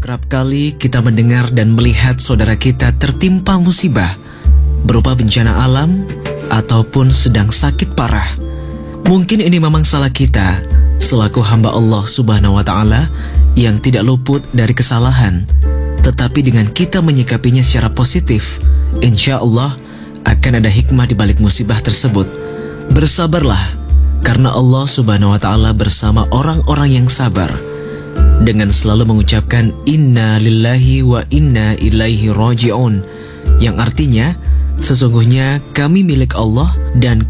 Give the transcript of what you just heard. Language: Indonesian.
Kerap kali kita mendengar dan melihat saudara kita tertimpa musibah berupa bencana alam ataupun sedang sakit parah. Mungkin ini memang salah kita selaku hamba Allah Subhanahu wa Ta'ala yang tidak luput dari kesalahan. Tetapi dengan kita menyikapinya secara positif, insya Allah akan ada hikmah di balik musibah tersebut. Bersabarlah, karena Allah Subhanahu wa Ta'ala bersama orang-orang yang sabar, dengan selalu mengucapkan inna lillahi wa inna ilaihi raji'un, yang artinya sesungguhnya kami milik Allah dan